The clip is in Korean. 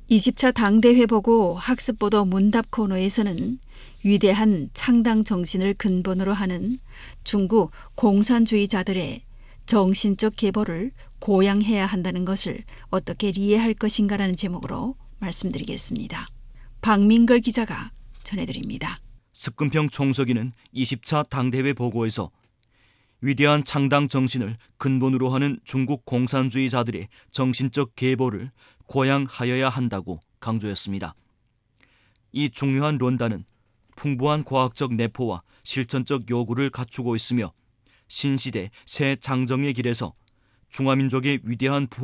20차 당대회 보고 학습보도 문답 코너에서는 위대한 창당 정신을 근본으로 하는 중국 공산주의자들의 정신적 계보를 고양해야 한다는 것을 어떻게 이해할 것인가라는 제목으로 말씀드리겠습니다. 박민걸 기자가 전해드립니다. 습근평 총서기는 20차 당대회 보고에서 위대한 창당 정신을 근본으로 하는 중국 공산주의자들의 정신적 계보를 고양하여야 한다고 강조했습니다. 이 중요한論단은 풍부한 과학적 내포와 실천적 요구를 갖추고 있으며 신시대 새 장정의 길에서 중화민족의 위대한